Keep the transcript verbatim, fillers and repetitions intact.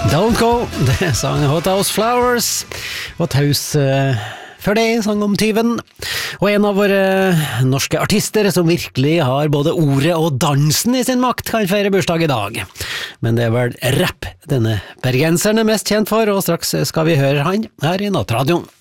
Don't Go, det sang Hot House Flowers, og Taus uh, før det sang om tyven. Og en av våre norske artister som virkelig har både ordet og dansen i sin makt, kan feire bursdag i dag. Men det er vel rap denne bergenseren er mest kjent for, og straks skal vi høre han her i Nattradioen.